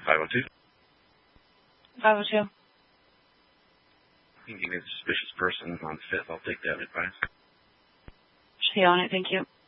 502. 502. You can give me a suspicious person on the 5th. I'll take that advice. Stay on it. Thank you.